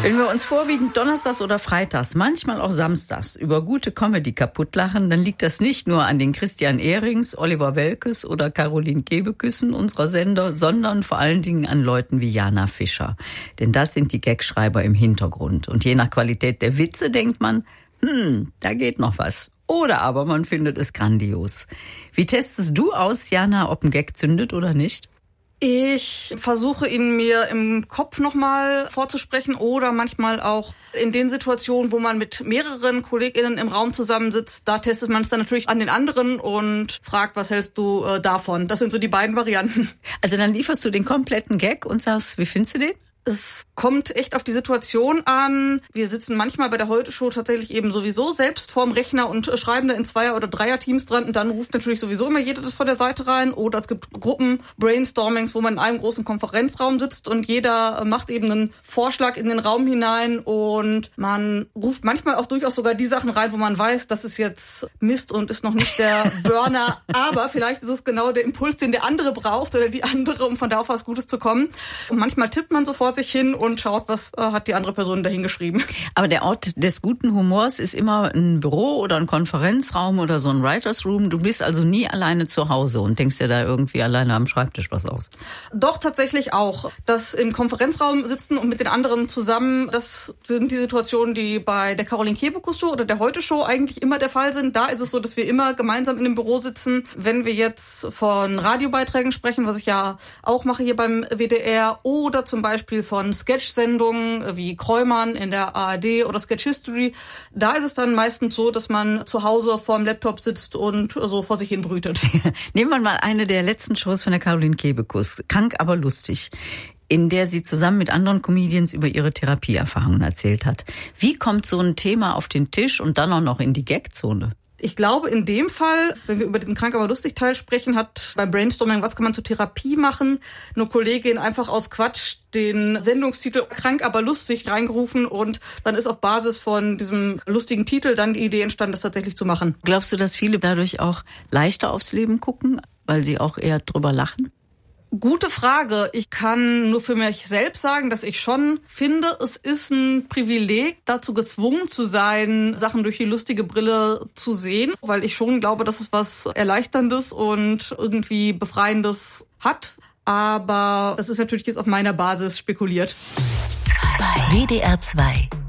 Wenn wir uns vorwiegend donnerstags oder freitags, manchmal auch samstags, über gute Comedy kaputtlachen, dann liegt das nicht nur an den Christian Ehrings, Oliver Welkes oder Caroline Kebekus unserer Sender, sondern vor allen Dingen an Leuten wie Jana Fischer. Denn das sind die Gagschreiber im Hintergrund. Und je nach Qualität der Witze denkt man, da geht noch was. Oder aber man findet es grandios. Wie testest du aus, Jana, ob ein Gag zündet oder nicht? Ich versuche ihn mir im Kopf nochmal vorzusprechen oder manchmal auch in den Situationen, wo man mit mehreren KollegInnen im Raum zusammensitzt, da testet man es dann natürlich an den anderen und fragt, was hältst du davon? Das sind so die beiden Varianten. Also dann lieferst du den kompletten Gag und sagst, wie findest du den? Es kommt echt auf die Situation an. Wir sitzen manchmal bei der Heute-Show tatsächlich eben sowieso selbst vorm Rechner und schreiben da in Zweier- oder Dreier-Teams dran. Und dann ruft natürlich sowieso immer jeder das von der Seite rein. Oder es gibt Gruppen, Brainstormings, wo man in einem großen Konferenzraum sitzt und jeder macht eben einen Vorschlag in den Raum hinein. Und man ruft manchmal auch durchaus sogar die Sachen rein, wo man weiß, das ist jetzt Mist und ist noch nicht der Burner. Aber vielleicht ist es genau der Impuls, den der andere braucht oder die andere, um von da auf was Gutes zu kommen. Und manchmal tippt man sofort sich hin und schaut, was hat die andere Person dahin geschrieben. Aber der Ort des guten Humors ist immer ein Büro oder ein Konferenzraum oder so ein Writers Room. Du bist also nie alleine zu Hause und denkst dir da irgendwie alleine am Schreibtisch was aus. Doch, tatsächlich auch. Das im Konferenzraum sitzen und mit den anderen zusammen, das sind die Situationen, die bei der Caroline Kebekus Show oder der Heute Show eigentlich immer der Fall sind. Da ist es so, dass wir immer gemeinsam in dem Büro sitzen. Wenn wir jetzt von Radiobeiträgen sprechen, was ich ja auch mache hier beim WDR, oder zum Beispiel von Sketch-Sendungen wie Kräumann in der ARD oder Sketch History, da ist es dann meistens so, dass man zu Hause vorm Laptop sitzt und so vor sich hin brütet. Nehmen wir mal eine der letzten Shows von der Caroline Kebekus, Krank, aber lustig, in der sie zusammen mit anderen Comedians über ihre Therapieerfahrungen erzählt hat. Wie kommt so ein Thema auf den Tisch und dann auch noch in die Gagzone? Ich glaube, in dem Fall, wenn wir über diesen Krank, aber lustig Teil sprechen, hat beim Brainstorming, was kann man zur Therapie machen, eine Kollegin einfach aus Quatsch den Sendungstitel Krank, aber lustig reingerufen und dann ist auf Basis von diesem lustigen Titel dann die Idee entstanden, das tatsächlich zu machen. Glaubst du, dass viele dadurch auch leichter aufs Leben gucken, weil sie auch eher drüber lachen? Gute Frage. Ich kann nur für mich selbst sagen, dass ich schon finde, es ist ein Privileg, dazu gezwungen zu sein, Sachen durch die lustige Brille zu sehen, weil ich schon glaube, dass es was Erleichterndes und irgendwie Befreiendes hat. Aber es ist natürlich jetzt auf meiner Basis spekuliert. WDR 2